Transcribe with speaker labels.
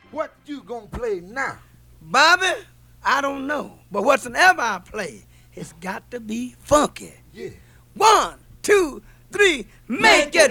Speaker 1: What you gonna play now?
Speaker 2: Bobby, I don't know. But whatsoever I play, it's got to be funky.
Speaker 1: Yeah.
Speaker 2: 1, 2, 3, make it